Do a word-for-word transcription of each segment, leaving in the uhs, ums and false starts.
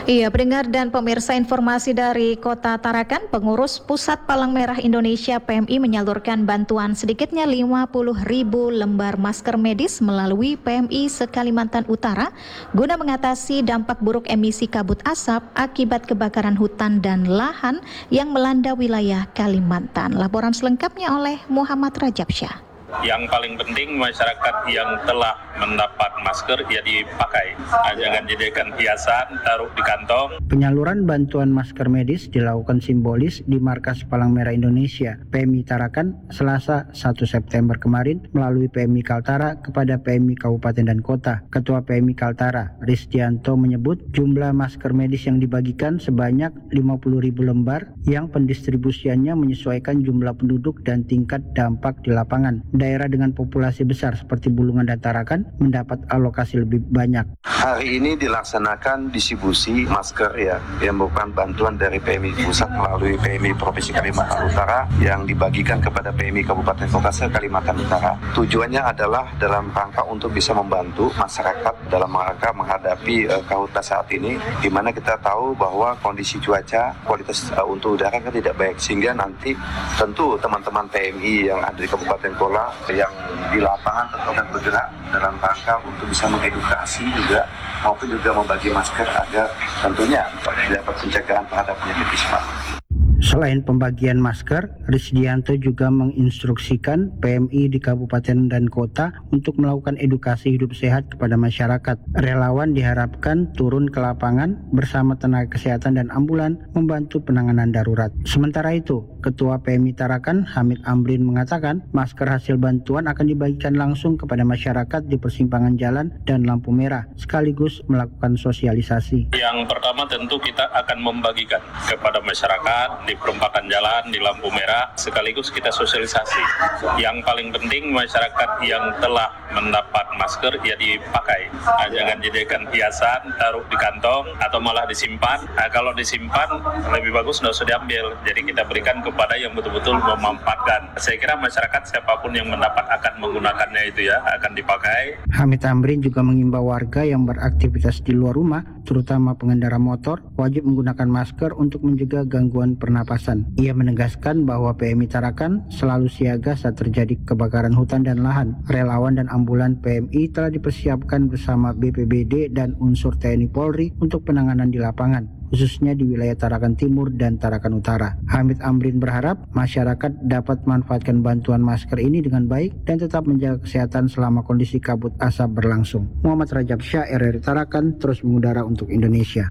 Iya, pendengar dan pemirsa, informasi dari Kota Tarakan, Pengurus Pusat Palang Merah Indonesia P M I menyalurkan bantuan sedikitnya lima puluh ribu lembar masker medis melalui P M I se-Kalimantan Utara guna mengatasi dampak buruk emisi kabut asap akibat kebakaran hutan dan lahan yang melanda wilayah Kalimantan. Laporan selengkapnya oleh Muhammad Rajab Syah. Yang paling penting masyarakat yang telah mendapat masker ya dipakai, jangan jadikan hiasan, taruh di kantong. Penyaluran bantuan masker medis dilakukan simbolis di Markas Palang Merah Indonesia P M I Tarakan Selasa satu September kemarin melalui P M I Kaltara kepada P M I Kabupaten dan Kota. Ketua P M I Kaltara Risdianto menyebut jumlah masker medis yang dibagikan sebanyak lima puluh ribu lembar yang pendistribusiannya menyesuaikan jumlah penduduk dan tingkat dampak di lapangan. Daerah dengan populasi besar seperti Bulungan dan Tarakan mendapat alokasi lebih banyak. Hari ini dilaksanakan distribusi masker ya, yang merupakan bantuan dari P M I Pusat melalui P M I Provinsi Kalimantan Utara yang dibagikan kepada P M I Kabupaten Kota se-Kalimantan Utara. Tujuannya adalah dalam rangka untuk bisa membantu masyarakat dalam rangka menghadapi uh, karhutlah saat ini, di mana kita tahu bahwa kondisi cuaca, kualitas uh, untuk udara kan tidak baik, sehingga nanti tentu teman-teman P M I yang ada di Kabupaten Kola yang di lapangan tentu akan bergerak dalam rangka untuk bisa mengedukasi juga maupun juga membagi masker agar tentunya dapat pencegahan terhadap penyakit ispa. Selain pembagian masker, Risdianto juga menginstruksikan P M I di kabupaten dan kota untuk melakukan edukasi hidup sehat kepada masyarakat. Relawan diharapkan turun ke lapangan bersama tenaga kesehatan dan ambulan membantu penanganan darurat. Sementara itu, Ketua P M I Tarakan Hamid Amrin mengatakan masker hasil bantuan akan dibagikan langsung kepada masyarakat di persimpangan jalan dan lampu merah, sekaligus melakukan sosialisasi. Yang pertama tentu kita akan membagikan kepada masyarakat di perempatan jalan, di lampu merah, sekaligus kita sosialisasi. Yang paling penting masyarakat yang telah mendapat masker ya dipakai, nah, jangan jadikan hiasan, taruh di kantong atau malah disimpan. Nah, kalau disimpan lebih bagus nggak usah diambil, jadi kita berikan kepada yang betul-betul memanfaatkan. Saya kira masyarakat siapapun yang mendapat akan menggunakannya itu ya, akan dipakai. Hamid Amrin juga mengimbau warga yang beraktivitas di luar rumah, terutama pengendara motor, wajib menggunakan masker untuk mencegah gangguan pernapasan. Ia menegaskan bahwa P M I Tarakan selalu siaga saat terjadi kebakaran hutan dan lahan. Relawan dan ambulan P M I telah dipersiapkan bersama B P B D dan unsur T N I Polri untuk penanganan di lapangan, khususnya di wilayah Tarakan Timur dan Tarakan Utara. Hamid Amrin berharap masyarakat dapat manfaatkan bantuan masker ini dengan baik dan tetap menjaga kesehatan selama kondisi kabut asap berlangsung. Muhammad Rajab Syah, R R I Tarakan, terus mengudara untuk Indonesia.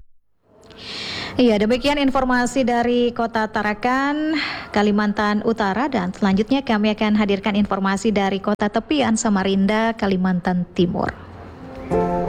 Iya, demikian informasi dari Kota Tarakan, Kalimantan Utara, dan selanjutnya kami akan hadirkan informasi dari Kota Tepian Samarinda, Kalimantan Timur.